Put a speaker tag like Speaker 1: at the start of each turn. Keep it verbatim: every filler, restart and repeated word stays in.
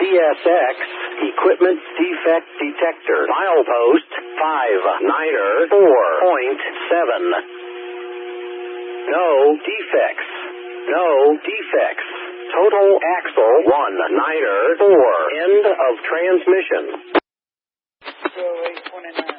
Speaker 1: C S X Equipment Defect Detector. Milepost five niner four point seven. No defects. No defects. Total axle one niner four. End of transmission.
Speaker 2: So eight twenty-nine.